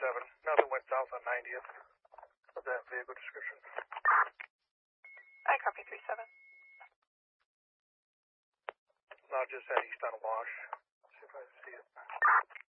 Nothing went south on 90th. What's that vehicle description? I copy 37. No, just that east on Wash. See if I can see it.